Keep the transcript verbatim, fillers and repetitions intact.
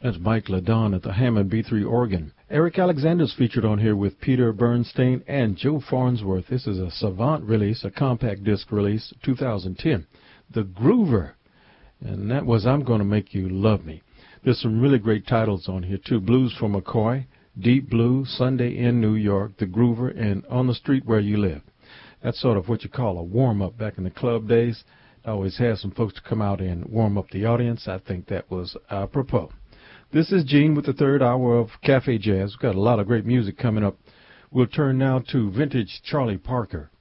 That's Mike LaDon at the Hammond B three organ. Eric Alexander's featured on here with Peter Bernstein and Joe Farnsworth. This is a Savant release, a compact disc release, two thousand ten. The Groover. And that was I'm Gonna Make You Love Me. There's some really great titles on here, too. Blues for McCoy, Deep Blue, Sunday in New York, The Groover, and On the Street Where You Live. That's sort of what you call a warm-up back in the club days. I always had some folks to come out and warm up the audience. I think that was apropos. This is Gene with the third hour of Cafe Jazz. We've got a lot of great music coming up. We'll turn now to vintage Charlie Parker.